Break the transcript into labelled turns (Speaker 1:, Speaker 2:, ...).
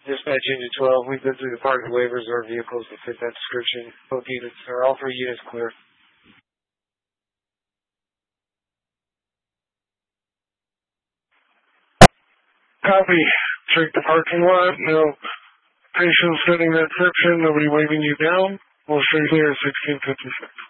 Speaker 1: Dispatch Unit 12, we've been through the parking waivers. Our vehicles that fit that description. Both units, or all 3 units clear.
Speaker 2: Copy. Check the parking lot. No patients fitting that description. Nobody waving you down. We'll stay here at 1656.